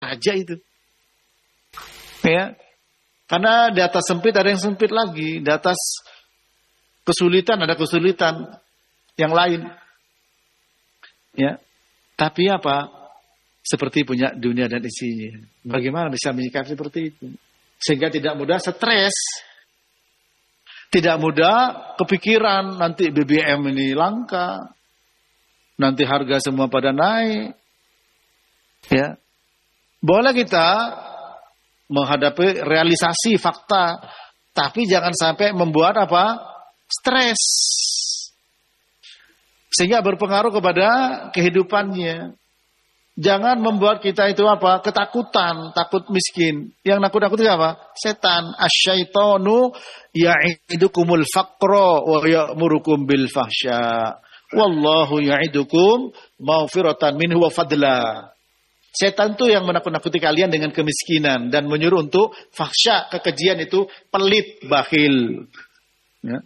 aja itu. Ya. Karena di atas sempit ada yang sempit lagi, di atas kesulitan ada kesulitan yang lain. Ya. Tapi apa? Seperti punya dunia dan isinya. Bagaimana bisa menyikapi seperti itu? Sehingga tidak mudah stres. Tidak mudah kepikiran nanti BBM ini langka. Nanti harga semua pada naik. Ya. Boleh kita menghadapi realisasi fakta, tapi jangan sampai membuat apa? Stres. Sehingga berpengaruh kepada kehidupannya. Jangan membuat kita itu apa? Ketakutan, takut miskin. Yang nakut-nakut itu apa? Setan. Asyaitonu ya'idukumul faqra wa ya'murukum bil fahsya. Wallahu ya'idukum maghfiratan minhu wa fadla. Setan itu yang menakut-nakuti kalian dengan kemiskinan dan menyuruh untuk fahsya, kekejian itu pelit, bakhil. Ya.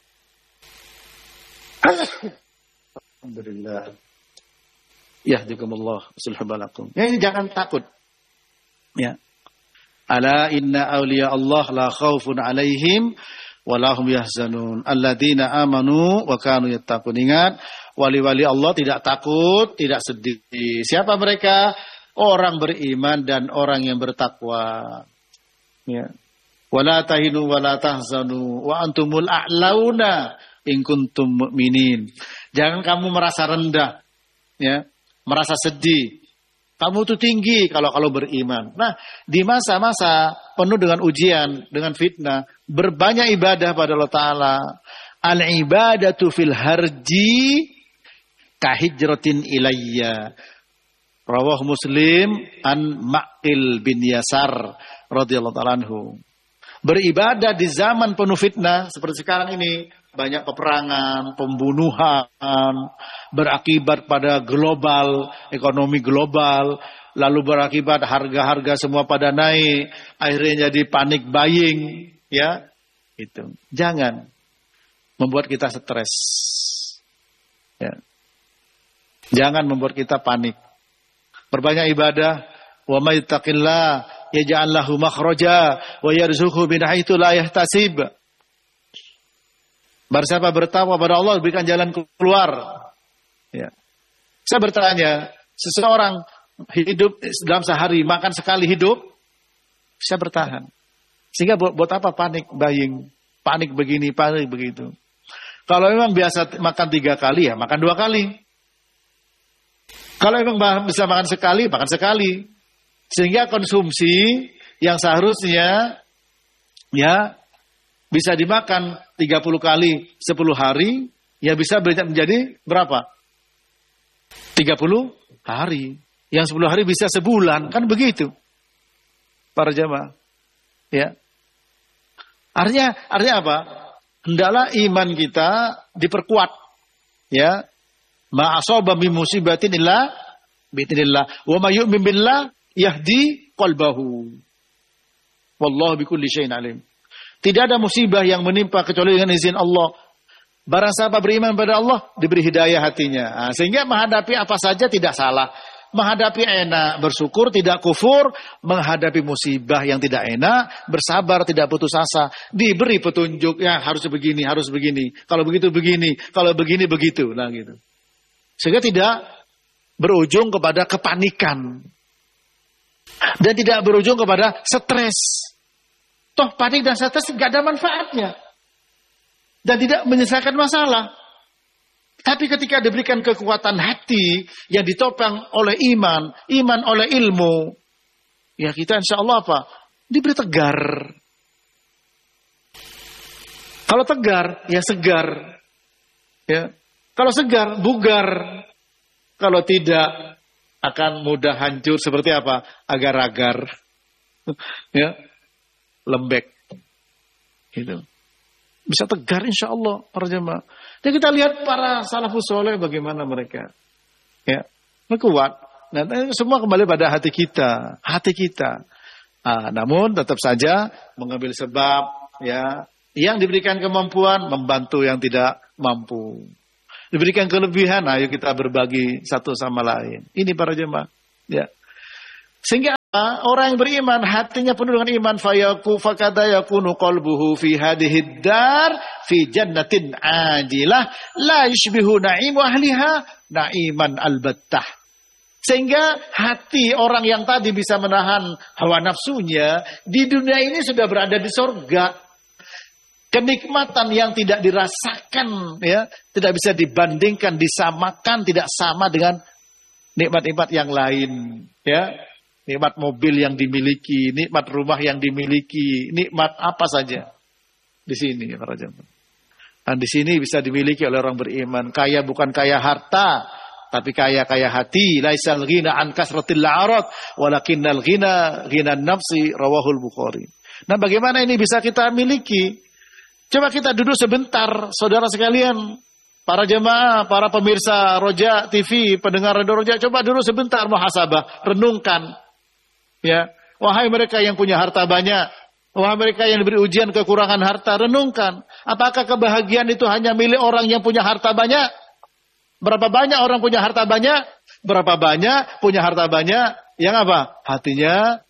Alhamdulillah. Yahdikumullah, sulhubalakum. Ya, ini jangan takut. Ya. Ala inna awliya Allah la khawfun alaihim wa lahum yahzanun. Alladzina amanu wa kanu yattaqun. Ingat, wali-wali Allah tidak takut, tidak sedih. Siapa mereka? Orang beriman dan orang yang bertakwa. Ya. Wala tahinu wala tahzanu wa antumul a'launa in kuntum mu'minin. Jangan kamu merasa rendah, ya, merasa sedih. Kamu itu tinggi kalau beriman. Nah, di masa-masa penuh dengan ujian, dengan fitnah, berbanyak ibadah pada Allah Ta'ala. Al-ibadatu fil harji kahijratin ilayya. Rawah Muslim an Ma'qil bin Yasar radhiyallahu ta'ala anhu. Beribadah di zaman penuh fitnah seperti sekarang ini, banyak peperangan, pembunuhan, berakibat pada global, ekonomi global, lalu berakibat harga-harga semua pada naik, akhirnya jadi panic buying, ya. Itu. Jangan membuat kita stres. Ya. Jangan membuat kita panik. Berbanyak ibadah, wa may yattaqillah yaj'al lahu makhraja wa yarzuqhu min haitsu la yahtasib. Barang siapa bertakwa pada Allah, berikan jalan keluar. Ya. Saya bertanya, seseorang hidup dalam sehari makan sekali hidup bisa bertahan. Sehingga buat apa panik buying, panik begini, panik begitu. Kalau memang biasa makan 3 kali, ya makan 2 kali. Kalau memang bisa makan sekali. Sehingga konsumsi yang seharusnya ya bisa dimakan 30 kali 10 hari, ya bisa menjadi berapa? 30 hari. Yang 10 hari bisa sebulan, kan begitu. Para jamaah. Ya. Artinya apa? Hendaklah iman kita diperkuat. Ya. Ma asaba min musibatin illa bi'idznillah wa may yu'min billah yahdi qalbahu. Wallahu bikulli syai'in alim. Tidak ada musibah yang menimpa kecuali dengan izin Allah. Barang siapa beriman pada Allah, diberi hidayah hatinya. Nah, sehingga menghadapi apa saja tidak salah. Menghadapi enak, bersyukur, tidak kufur. Menghadapi musibah yang tidak enak, bersabar, tidak putus asa. Diberi petunjuk, ya harus begini, harus begini. Kalau begitu begini, kalau begini begitu. Nah gitu. Sehingga tidak berujung kepada kepanikan. Dan tidak berujung kepada stres. Toh panik dan stres tidak ada manfaatnya. Dan tidak menyelesaikan masalah. Tapi ketika diberikan kekuatan hati yang ditopang oleh iman oleh ilmu, ya kita insya Allah apa? Diberi tegar. Kalau tegar, ya segar. Ya. Kalau segar, bugar. Kalau tidak, akan mudah hancur seperti apa? Agar-agar. Ya. Lembek. Gitu. Bisa tegar insya Allah para jemaah. Dan kita lihat para salafus soleh bagaimana mereka. Ya. Kuat. Nah, semua kembali pada hati kita. Hati kita. Namun tetap saja mengambil sebab. Ya. Yang diberikan kemampuan, membantu yang tidak mampu. Diberikan kelebihan, ayo kita berbagi satu sama lain. Ini para jemaah. Ya. Sehingga orang yang beriman hatinya penuh dengan iman, fakada yakunu qalbuhu fi hadhihi dar fi jannatin ajilah la yushbihu na'imu ahliha na'iman albattah. Sehingga hati orang yang tadi bisa menahan hawa nafsunya di dunia ini sudah berada di sorga. Kenikmatan yang tidak dirasakan, ya, tidak bisa dibandingkan, disamakan, tidak sama dengan nikmat-nikmat yang lain, ya. Nikmat mobil yang dimiliki, nikmat rumah yang dimiliki, nikmat apa saja di sini, para jemaah. Dan di sini bisa dimiliki oleh orang beriman. Kaya bukan kaya harta, tapi kaya hati. Laisal ghina an kasratil la'arat, walakinnal ghina nafsi, rawahul Bukhari. Nah, bagaimana ini bisa kita miliki? Coba kita duduk sebentar, saudara sekalian, para jemaah, para pemirsa Roja TV, pendengar Radio Roja, coba duduk sebentar muhasabah, renungkan. Ya, wahai mereka yang punya harta banyak, wahai mereka yang diberi ujian kekurangan harta, renungkan, apakah kebahagiaan itu hanya milik orang yang punya harta banyak? Berapa banyak orang punya harta banyak? Berapa banyak punya harta banyak yang apa? Hatinya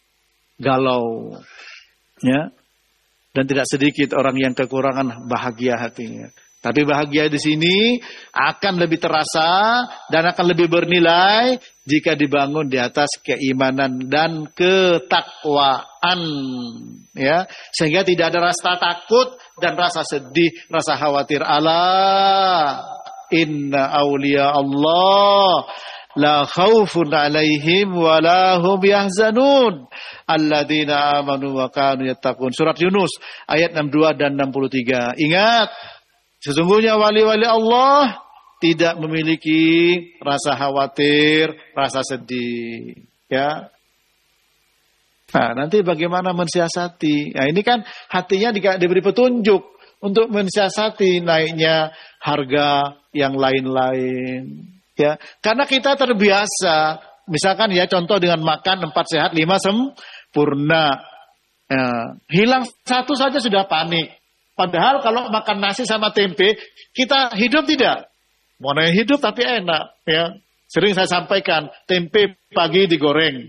galau. Ya. Dan tidak sedikit orang yang kekurangan bahagia hatinya. Tapi bahagia di sini akan lebih terasa dan akan lebih bernilai jika dibangun di atas keimanan dan ketakwaan, ya, sehingga tidak ada rasa takut dan rasa sedih, rasa khawatir. Allah, inna auliya Allah la khaufun alaihim wa la hum yahzanun alladzina amanu wa kanu yattaqun. Surat Yunus ayat 62 dan 63. Ingat, sesungguhnya wali-wali Allah tidak memiliki rasa khawatir, rasa sedih, ya. Nah, nanti bagaimana mensiasati? Nah, ini kan hatinya diberi petunjuk untuk mensiasati naiknya harga yang lain-lain, ya. Karena kita terbiasa, misalkan ya contoh dengan makan 4 sehat 5 sempurna. Ya, hilang satu saja sudah panik. Padahal kalau makan nasi sama tempe, kita hidup tidak? Mana yang hidup tapi enak, ya. Sering saya sampaikan, tempe pagi digoreng,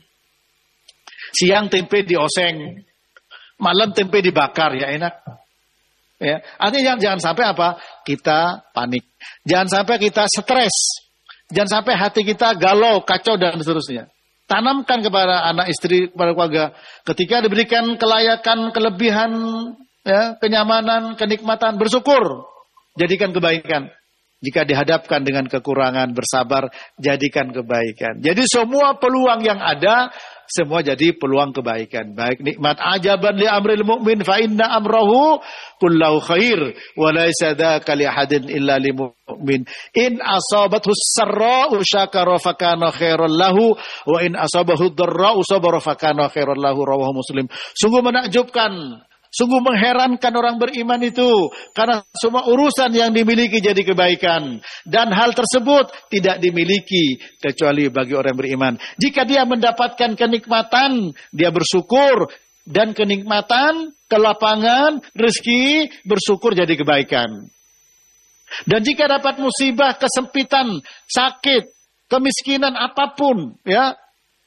siang tempe dioseng, malam tempe dibakar, ya enak. Ya, artinya jangan sampai apa? Kita panik. Jangan sampai kita stres. Jangan sampai hati kita galau, kacau dan seterusnya. Tanamkan kepada anak istri, kepada keluarga, ketika diberikan kelayakan, kelebihan, ya, kenyamanan, kenikmatan, bersyukur, jadikan kebaikan. Jika dihadapkan dengan kekurangan, bersabar, jadikan kebaikan. Jadi semua peluang yang ada, semua jadi peluang kebaikan. Baik nikmat ajaban li amril mu'min fa inna amrahu kullahu khair wa laysa dzaka li ahadin illa lil mu'min. In asabathu sarra'u syakara fa kana khairan lahu wa in asabahu dharra'u sabara fa kana khairan lahu, rawahu Muslim. Sungguh menakjubkan, sungguh mengherankan orang beriman itu, karena semua urusan yang dimiliki jadi kebaikan. Dan hal tersebut tidak dimiliki kecuali bagi orang beriman. Jika dia mendapatkan kenikmatan, dia bersyukur. Dan kenikmatan, kelapangan, rezeki, bersyukur jadi kebaikan. Dan jika dapat musibah, kesempitan, sakit, kemiskinan, apapun, ya,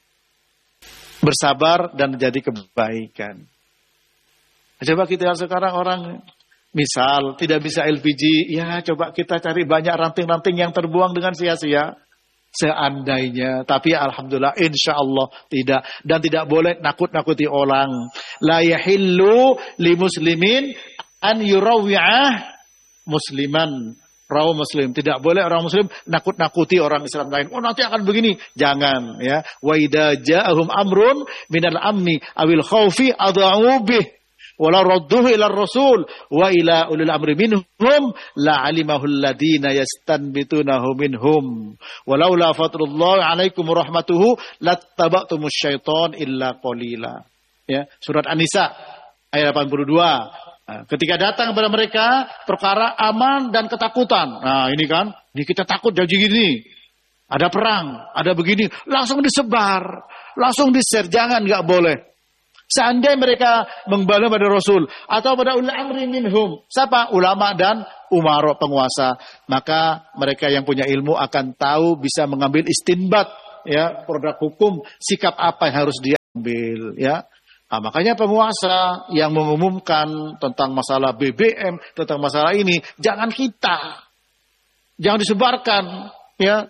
bersabar dan jadi kebaikan. Coba kita sekarang orang, misal tidak bisa LPG, ya coba kita cari banyak ranting-ranting yang terbuang dengan sia-sia. Seandainya, tapi alhamdulillah, insya Allah tidak. Dan tidak boleh nakut-nakuti orang. La yahillu li muslimin an yurawi'ah musliman. Rawi Muslim. Tidak boleh orang Muslim nakut-nakuti orang Islam lain. Oh, nanti akan begini. Jangan, ya. Wa idza ja'ahum amrun minal amni awil khaufi adha'u bih. Walau radduhu ila rasul wa ila ulil amri minhum la alimahu alladhina yastanbitunahu minhum walau la fadlullahi alaikum rahmatuhu lattaba'tumus syaitan illa qalila. Ya, surat An-Nisa ayat 82. Nah, ketika datang kepada mereka perkara aman dan ketakutan. Nah, ini kan, ini kita takut jadi gini. Ada perang, ada begini, langsung disebar, langsung di-share, jangan, enggak boleh. Seandainya mereka membela pada Rasul atau pada ulil amri minhum, siapa? Ulama dan umara, penguasa, maka mereka yang punya ilmu akan tahu, bisa mengambil istinbat, ya, produk hukum, sikap apa yang harus dia mobil, ya. Nah, makanya penguasa yang mengumumkan tentang masalah BBM, tentang masalah ini, jangan jangan disebarkan, ya.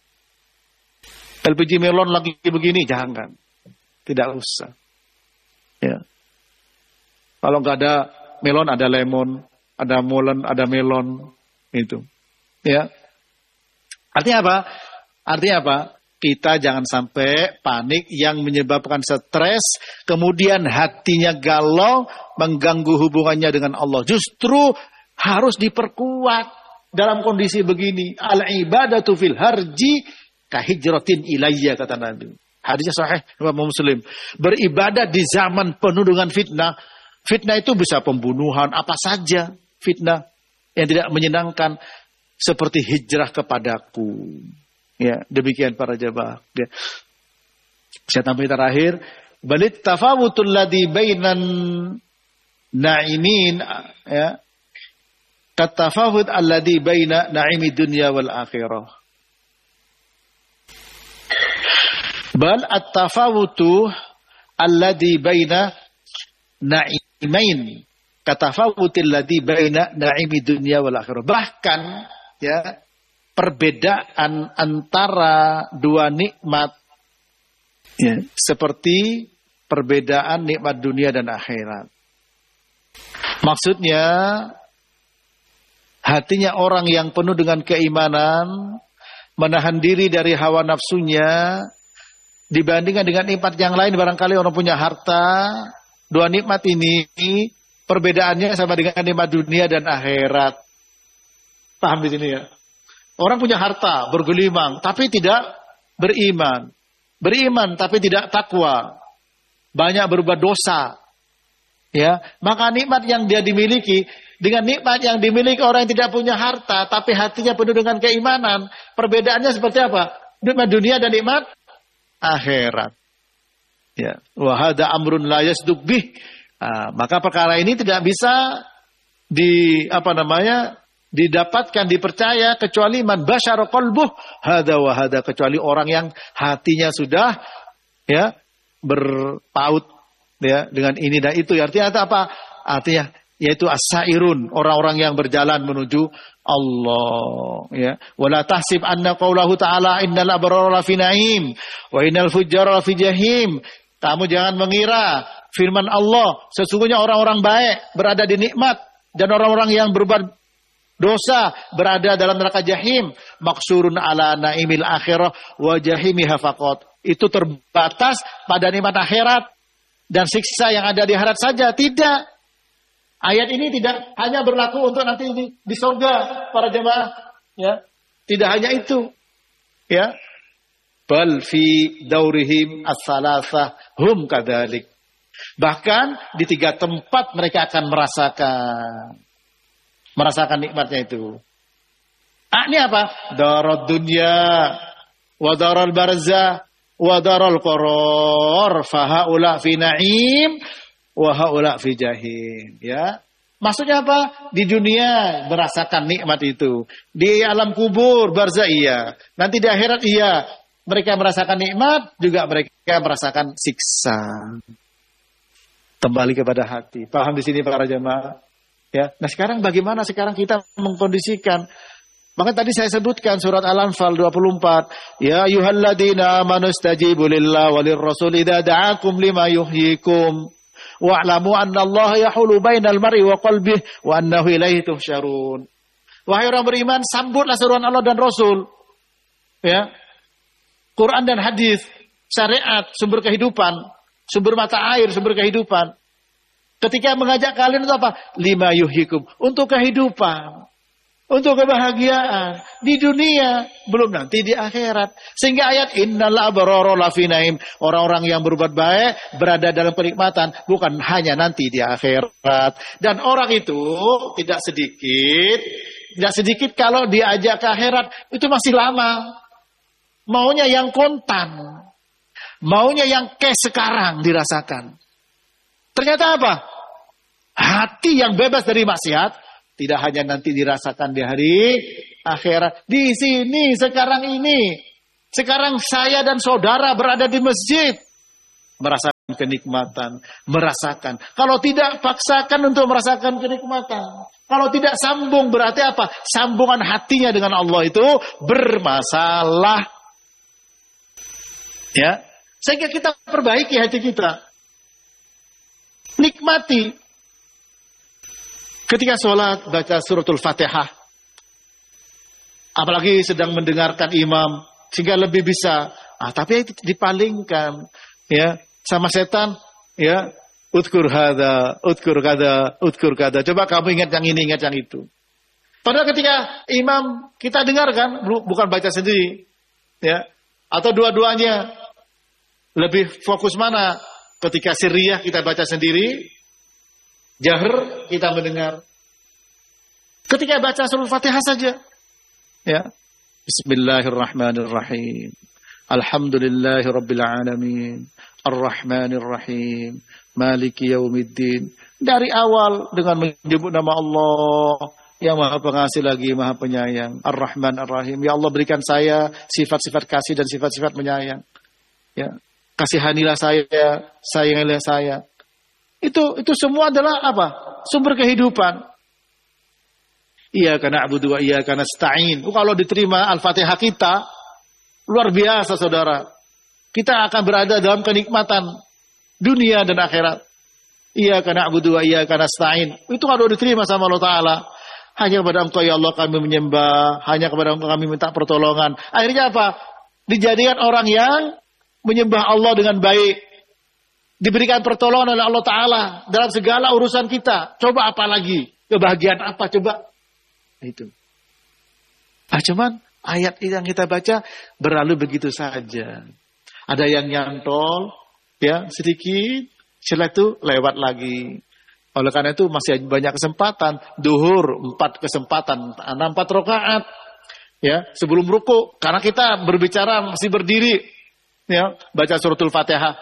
LPG melon lagi begini, jangan, tidak usah, ya. Kalau nggak ada melon, ada lemon, ada molen, ada melon, itu, ya. Artinya apa? Artinya apa? Kita jangan sampai panik yang menyebabkan stres, kemudian hatinya galau, mengganggu hubungannya dengan Allah. Justru harus diperkuat dalam kondisi begini. Al-ibadatu fil harji kahijratin ilayya, kata Nabi. Hadisnya sahih Imam Muslim. Beribadah di zaman penuh dengan fitnah. Fitnah itu bisa pembunuhan, apa saja fitnah yang tidak menyenangkan, seperti hijrah kepadaku. Ya, demikian para jamaah. Ya. Saya tambah terakhir, balit tafawutul ladzi bainan na'imin, ya. Katafawut alladzi baina na'imi dunya wal akhirah. Bal at-tafawutu alladzi baina na'imain katafawutil ladzi baina na'imi dunya wal akhirah. Bahkan, ya, perbedaan antara dua nikmat, ya, seperti perbedaan nikmat dunia dan akhirat. Maksudnya, hatinya orang yang penuh dengan keimanan, menahan diri dari hawa nafsunya, dibandingkan dengan nikmat yang lain. Barangkali orang punya harta, dua nikmat ini perbedaannya sama dengan nikmat dunia dan akhirat. Paham di sini, ya? Orang punya harta, bergelimang, tapi tidak beriman. Beriman, tapi tidak takwa. Banyak berbuat dosa. Ya, maka nikmat yang dia dimiliki, dengan nikmat yang dimiliki orang yang tidak punya harta, tapi hatinya penuh dengan keimanan, perbedaannya seperti apa? Nikmat dunia dan nikmat akhirat. Ya, wa hadza amrun la yasduq bih. Maka perkara ini tidak bisa didapatkan, dipercaya, kecuali man basyara qalbuh hadza wa hadza, kecuali orang yang hatinya sudah, ya, berpaut, ya, dengan ini dan itu. Artinya apa? Artinya yaitu as-sairun, orang-orang yang berjalan menuju Allah, ya. Wala tahsib anna qaulahu ta'ala innal abrara lafi na'im wa innal fujjara lafi jahim. Kamu jangan mengira firman Allah, sesungguhnya orang-orang baik berada di nikmat dan orang-orang yang berbuat dosa berada dalam neraka jahim. Maksurun ala naimil akhirah wa jahimiha faqat. Itu terbatas pada nikmat akhirat dan siksa yang ada di akhirat saja. Tidak. Ayat ini tidak hanya berlaku untuk nanti di surga para jemaah, ya. Tidak hanya itu, ya. Bal fi daurihim as-salasah hum kadzalik. Bahkan di 3 tempat mereka akan merasakan nikmatnya itu. Ini apa? Darad dunya wa daral barzah wa daral qarar fa haula fi na'im wa haula fi jahim, ya. Maksudnya apa? Di dunia merasakan nikmat itu. Di alam kubur barzah iya. Nanti di akhirat iya. Mereka merasakan nikmat, juga mereka merasakan siksa. Kembali kepada hati. Paham di sini para jemaah? Ya. Nah, sekarang bagaimana sekarang kita mengkondisikan? Maka tadi saya sebutkan surat Al-Anfal 24. Ya ayyuhalladzina amanu istajibu lillahi walir rasul idza da'akum lima yuhyikum wa'lamu anna Allah yahulu bainal mar'i wa qalbihi wa annahu ilaihi tuhsyarun. Wahai orang beriman, sambutlah seruan Allah dan Rasul. Ya. Quran dan hadis, syariat, sumber kehidupan, sumber mata air, sumber kehidupan. Ketika mengajak kalian itu apa? Lima yuhyikum, untuk kehidupan, untuk kebahagiaan di dunia, belum nanti di akhirat. Sehingga ayat innal abrara lafi naim, orang-orang yang berbuat baik berada dalam kenikmatan, bukan hanya nanti di akhirat. Dan orang itu tidak sedikit kalau diajak ke akhirat itu masih lama. Maunya yang kontan, maunya yang cash sekarang dirasakan. Ternyata apa? Hati yang bebas dari maksiat tidak hanya nanti dirasakan di hari akhirat, di sini sekarang ini. Sekarang saya dan saudara berada di masjid, merasa kenikmatan, merasakan. Kalau tidak, paksakan untuk merasakan kenikmatan. Kalau tidak sambung, berarti apa? Sambungan hatinya dengan Allah itu bermasalah. Ya, sehingga kita perbaiki hati kita. Nikmati. Ketika sholat, baca suratul Fatihah. Apalagi sedang mendengarkan imam, sehingga lebih bisa. Tapi dipalingkan, ya, sama setan, ya. Udkur hada, udkur kada, udkur kada. Coba kamu ingat yang ini, ingat yang itu. Padahal ketika imam kita dengarkan, bukan baca sendiri, ya, atau dua-duanya, lebih fokus mana? Ketika sirriyah kita baca sendiri, jahar kita mendengar. Ketika baca surah Fatihah saja, ya. Bismillahirrahmanirrahim. Alhamdulillahirabbil alamin. Ar-Rahmanir-Rahim. Maliki yaumiddin. Dari awal dengan menyebut nama Allah yang Maha Pengasih lagi Maha Penyayang. Ar-Rahman Ar-Rahim. Ya Allah, berikan saya sifat-sifat kasih dan sifat-sifat menyayang. Ya. Kasihanilah saya, sayangilah saya. Itu semua adalah apa? Sumber kehidupan. Iyyaka na'budu wa iyyaka nasta'in. Kalau diterima Al-Fatihah kita, luar biasa saudara. Kita akan berada dalam kenikmatan dunia dan akhirat. Iyyaka na'budu wa iyyaka nasta'in. Itu kalau diterima sama Allah Ta'ala. Hanya kepada Engkau ya Allah kami menyembah. Hanya kepada Engkau kami minta pertolongan. Akhirnya apa? Dijadikan orang yang menyembah Allah dengan baik. Diberikan pertolongan oleh Allah Ta'ala dalam segala urusan kita. Coba apa lagi? Kebahagiaan apa coba? Itu. Cuman ayat yang kita baca berlalu begitu saja. Ada yang nyantol, ya sedikit, setelah itu lewat lagi. Oleh karena itu masih banyak kesempatan. Duhur 4 kesempatan, 4 rakaat, ya sebelum ruku. Karena kita berbicara masih berdiri, ya baca suratul Fatihah.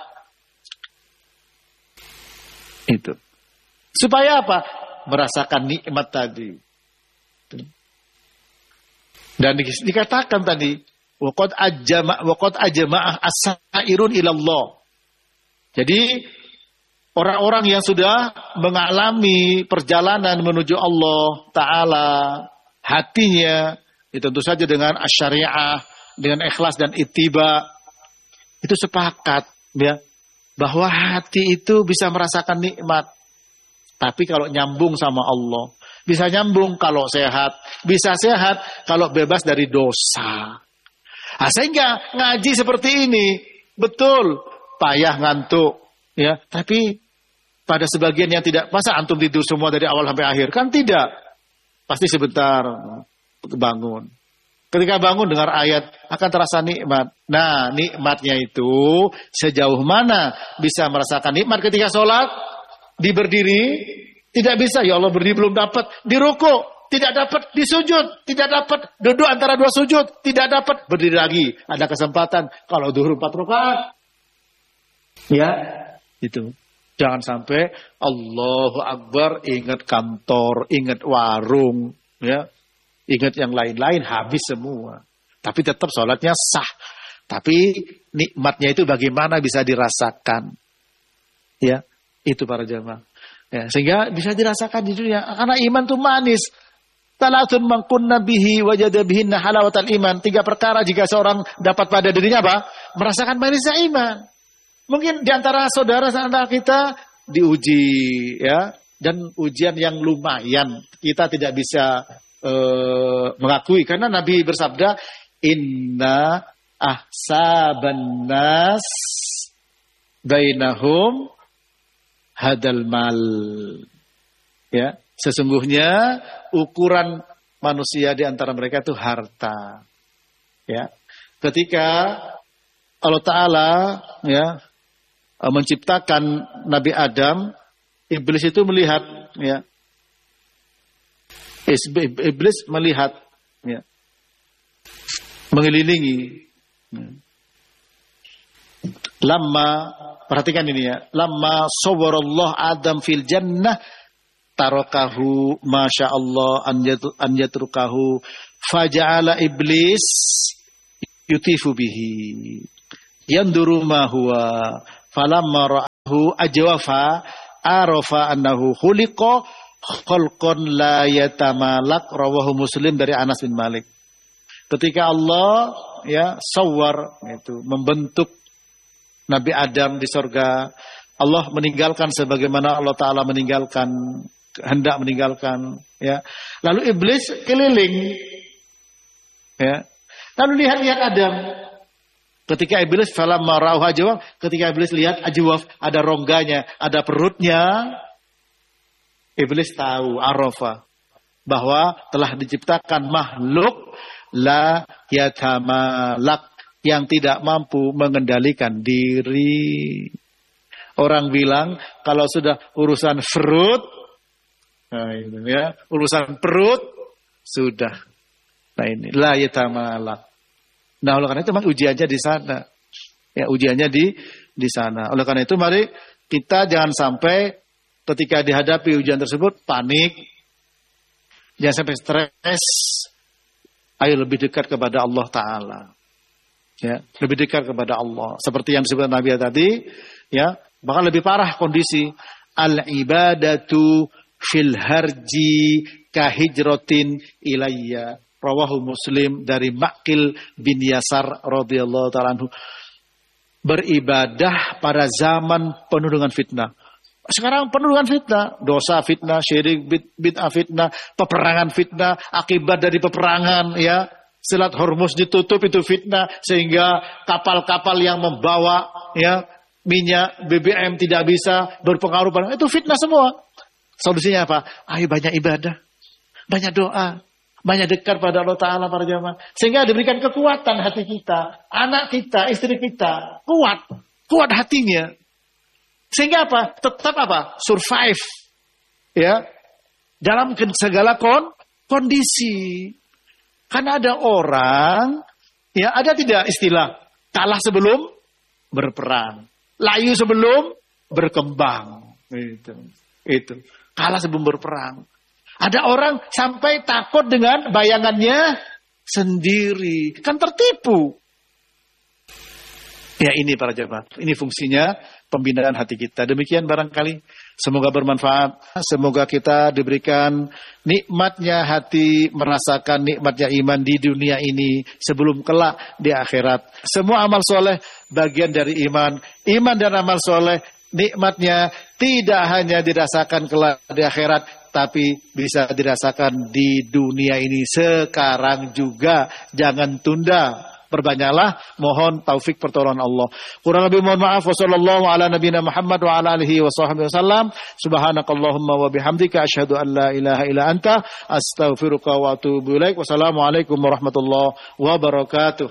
Itu. Supaya apa? Merasakan nikmat tadi. Dan dikatakan tadi, waqad ajma'ah as-sa'irun ilallah. Jadi orang-orang yang sudah mengalami perjalanan menuju Allah Ta'ala, hatinya itu tentu saja dengan asy-syariah, dengan ikhlas dan ittiba, itu sepakat ya bahwa hati itu bisa merasakan nikmat. Tapi kalau nyambung sama Allah, bisa nyambung kalau sehat, bisa sehat kalau bebas dari dosa. Sehingga ngaji seperti ini, betul, payah ngantuk, ya. Tapi pada sebagian yang tidak, masa antum tidur semua dari awal sampai akhir? Kan tidak. Pasti sebentar bangun. Ketika bangun dengar ayat, akan terasa nikmat. Nah, nikmatnya itu sejauh mana bisa merasakan nikmat ketika sholat? Di berdiri, tidak bisa. Ya Allah, berdiri belum dapat. Di ruku, tidak dapat. Di sujud, tidak dapat. Duduk antara 2 sujud, tidak dapat. Berdiri lagi. Ada kesempatan. Kalau zuhur 4 rakaat. Ya, itu. Jangan sampai Allahu Akbar, ingat kantor, ingat warung, ya, ingat yang lain-lain, habis semua. Tapi tetap sholatnya sah. Tapi nikmatnya itu bagaimana bisa dirasakan. Ya, itu para jamaah. Ya, sehingga bisa dirasakan di dunia. Karena iman itu manis. Talatun mangkunna bihi wajada bihinna halawatal iman. 3 perkara jika seorang dapat pada dirinya apa? Merasakan manisnya iman. Mungkin di antara saudara-saudara kita diuji, ya, dan ujian yang lumayan. Kita tidak bisa mengakui karena Nabi bersabda, Inna ahsaban nas bainahum hadal mal. Ya, sesungguhnya ukuran manusia di antara mereka itu harta. Ya. Ketika Allah Ta'ala ya menciptakan Nabi Adam, iblis itu melihat, ya. Iblis melihat, ya, mengelilingi. Perhatikan ini ya. Lamma sawwarallah Adam fil jannah tarakahu masya Allah an yatrukahu faja'ala iblis yutifu bihi yanduru ma huwa falamma ajwafa arafa annahu khuliqa khalqan la yatamalak, rawahu Muslim dari Anas bin Malik. Ketika Allah sawwar, itu membentuk Nabi Adam di surga, Allah meninggalkan sebagaimana Allah Ta'ala hendak meninggalkan, Lalu iblis keliling, Lalu lihat Adam. Ketika iblis falamma ra'ahu ajwaf, ketika iblis lihat ajwaf, ada rongganya, ada perutnya, iblis tahu, arafa, bahwa telah diciptakan makhluk la yatamalak, yang tidak mampu mengendalikan diri. Orang bilang kalau sudah urusan perut, urusan perut sudah. Nah ini la yatamalak. Nah, oleh karena itu memang ujiannya di sana. Ujiannya di sana. Oleh karena itu mari kita jangan sampai ketika dihadapi ujian tersebut panik. Jangan sampai stres. Ayo lebih dekat kepada Allah Ta'ala. Lebih dekat kepada Allah. Seperti yang disebutkan Nabi tadi, bahkan lebih parah kondisi. Al-ibadatu fil harji kahijrotin ilayya. Rawahu Muslim dari Maqil bin Yasar radhiyallahu ta'ala anhu. Beribadah pada zaman penuh dengan fitnah. Sekarang penuh dengan fitnah. Dosa fitnah, syirik bid'ah fitnah, peperangan fitnah, akibat dari peperangan, Selat Hormuz ditutup, itu fitnah, sehingga kapal-kapal yang membawa minyak BBM tidak bisa berpengaruh pada itu, fitnah semua. Solusinya apa? Ayo banyak ibadah, banyak doa, banyak dekat pada Allah Ta'ala para jamaah. Sehingga diberikan kekuatan hati kita, anak kita, istri kita, kuat hatinya. Sehingga apa? Tetap apa? Survive. Dalam segala kondisi. Karena ada orang, ada tidak istilah, kalah sebelum berperang. Layu sebelum berkembang. Itu. Kalah sebelum berperang. Ada orang sampai takut dengan bayangannya sendiri. Kan tertipu. Ini para jemaah. Ini fungsinya pembinaan hati kita. Demikian barangkali. Semoga bermanfaat. Semoga kita diberikan nikmatnya hati, merasakan nikmatnya iman di dunia ini sebelum kelak di akhirat. Semua amal soleh bagian dari iman. Iman dan amal soleh nikmatnya tidak hanya dirasakan kelak di akhirat, tapi bisa dirasakan di dunia ini sekarang juga. Jangan tunda. Perbanyaklah, mohon taufik pertolongan Allah. Kurang lebih mohon maaf. Wassallallahu ala nabiyina Muhammad wa ala alihi wa sahbihi wasallam. Subhanakallahumma wa bihamdika asyhadu an la ilaha illa anta astaghfiruka wa atubu ilaik. Wassalamualaikum warahmatullahi wabarakatuh.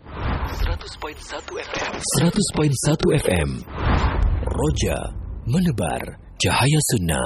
100.1 FM. 100.1 FM. Roja menebar cahaya sunnah.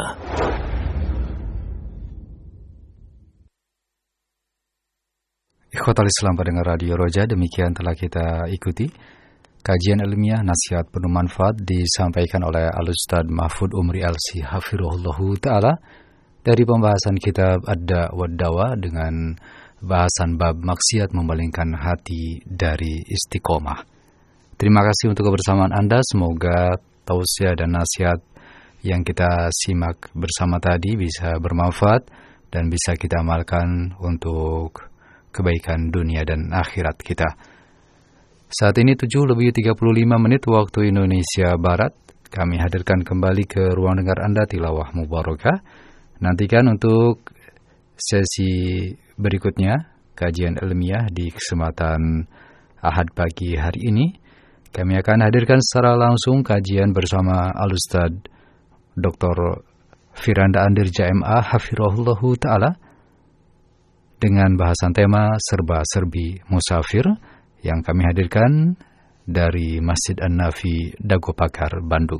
Ikhwatal Islam pendengar Radio Roja, demikian telah kita ikuti kajian ilmiah nasihat penuh manfaat disampaikan oleh Al-Ustadz Mahfud Umri Alsi Hafirullahu Ta'ala dari pembahasan kitab Ad-Da' wad-Dawa dengan bahasan bab maksiat memalingkan hati dari istiqomah. Terima kasih untuk kebersamaan Anda. Semoga tausiah dan nasihat yang kita simak bersama tadi bisa bermanfaat dan bisa kita amalkan untuk kebaikan dunia dan akhirat kita. Saat ini 7:35 waktu Indonesia Barat. Kami hadirkan kembali ke ruang dengar Anda tilawah mubarakah. Nantikan untuk sesi berikutnya kajian ilmiah di kesempatan Ahad pagi hari ini. Kami akan hadirkan secara langsung kajian bersama Al-Ustadz Dr. Firanda Andirja MA Hafirullahu Ta'ala dengan bahasan tema serba-serbi musafir yang kami hadirkan dari Masjid An-Nafi Dago Pakar, Bandung.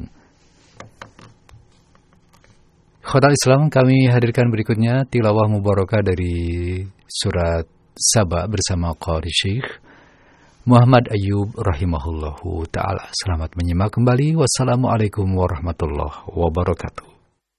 Khotal Islam, kami hadirkan berikutnya tilawah mubarakah dari surat Saba bersama Qari Syekh Muhammad Ayyub rahimahullahu ta'ala. Selamat menyimak kembali. Wassalamualaikum warahmatullahi wabarakatuh.